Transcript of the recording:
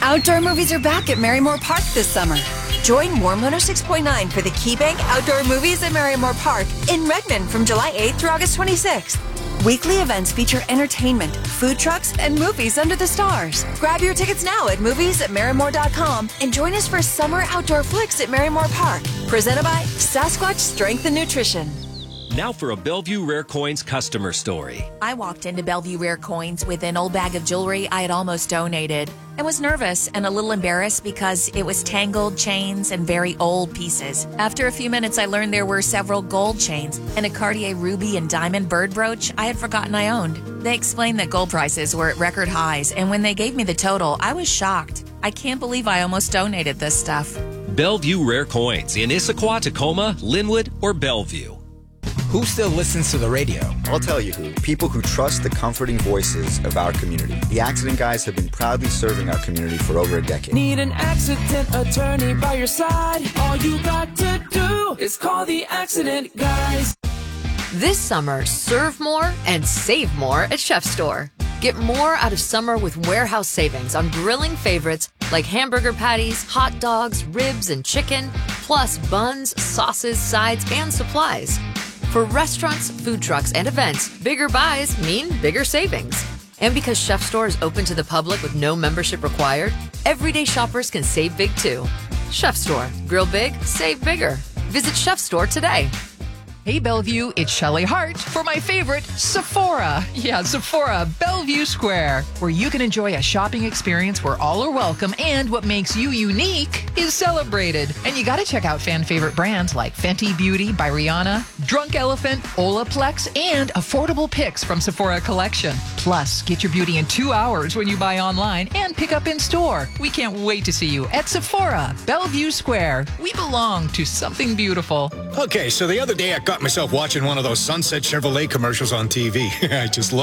Outdoor movies are back at Marymore Park this summer. Join Warm 106.9 for the KeyBank Outdoor Movies at Marymore Park in Redmond from July 8th through August 26th. Weekly events feature entertainment, food trucks, and movies under the stars. Grab your tickets now at movies@marymore.com and join us for summer outdoor flicks at Marymore Park. Presented by Sasquatch Strength and Nutrition. Now for a Bellevue Rare Coins customer story. I walked into Bellevue Rare Coins with an old bag of jewelry I had almost donated and was nervous and a little embarrassed because it was tangled chains and very old pieces. After a few minutes, I learned there were several gold chains and a Cartier ruby and diamond bird brooch I had forgotten I owned. They explained that gold prices were at record highs, and when they gave me the total, I was shocked. I can't believe I almost donated this stuff. Bellevue Rare Coins in Issaquah, Tacoma, Linwood, or Bellevue. Who still listens to the radio? I'll tell you who. People who trust the comforting voices of our community. The Accident Guys have been proudly serving our community for over a decade. Need an accident attorney by your side? All you got to do is call the Accident Guys. This summer, serve more and save more at Chef Store. Get more out of summer with warehouse savings on grilling favorites like hamburger patties, hot dogs, ribs, and chicken, plus buns, sauces, sides, and supplies. For restaurants, food trucks, and events, bigger buys mean bigger savings. And because Chef Store is open to the public with no membership required, everyday shoppers can save big too. Chef Store. Grill big, save bigger. Visit Chef Store today. Hey Bellevue, it's Shelley Hart for my favorite, Sephora. Yeah, Sephora, Bellevue Square, where you can enjoy a shopping experience where all are welcome and what makes you unique is celebrated. And you gotta check out fan favorite brands like Fenty Beauty by Rihanna, Drunk Elephant, Olaplex, and affordable picks from Sephora Collection. Plus, get your beauty in 2 hours when you buy online and pick up in store. We can't wait to see you at Sephora, Bellevue Square. We belong to something beautiful. Okay, so the other day I got myself watching one of those Sunset Chevrolet commercials on TV. I just